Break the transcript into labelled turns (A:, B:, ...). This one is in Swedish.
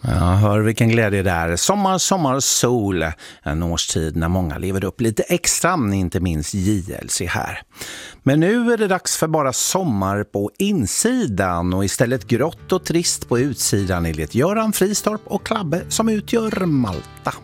A: Ja, hör vilken glädje det är. Sommar, sol. En årstid när många lever upp lite extra, inte minst JLC här. Men nu är det dags för bara sommar på insidan och istället grått och trist på utsidan enligt Göran Fristorp och Klabbe som utgör Malta.